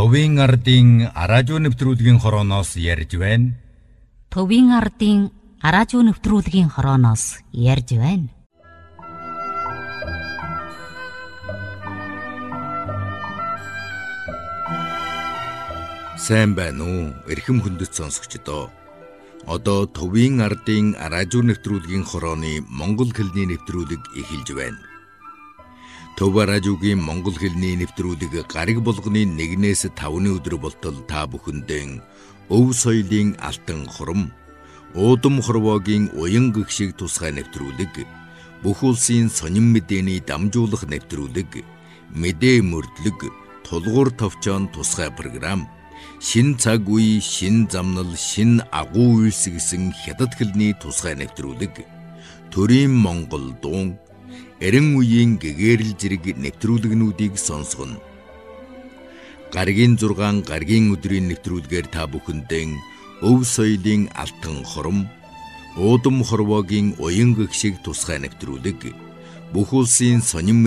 Төвийн ардын араажуу нэвтрүүлгийн хорооноос ярьж байна. Төвийн ардын араажуу нэвтрүүлгийн хорооноос ярьж байна. Сайн байна уу? Эрхэм хүндэт сонсогчдоо. Одоо Төвийн ардын араажуу нэвтрүүлгийн хорооны монгол хэлний нэвтрүүлэг эхэлж байна. Төв араажуугийн монгол хэлний нэвтрүүлэг гариг болгоны 1-ээс 5-ны өдөр болтол та бүхэндээ өв соёлын алтан хурам, уудам хорвоогийн уян гэгшиг тусгай нэвтрүүлэг, бүх улсын сонин мэдээний дамжуулах нэвтрүүлэг, мэдээ мөрдлөг, тулгуур товчоон тусгай програм, шин цаг үе, шин замнал, шин агуу үйлс гэсэн хятад хэлний тусгай нэвтрүүлэг, төрийн монгол дуу, эрен үеийн гэгэрэл зэрэг нэвтрүүлгнүүдийг сонсгоно. Гаригийн 6 гаригийн өдрийн нэвтрүүлгээр та бүхэндээ өв соёлын алтан хором, уудам хорвоогийн уян гэгшиг тусгай нэвтрүүлэг, бүх улсын сонин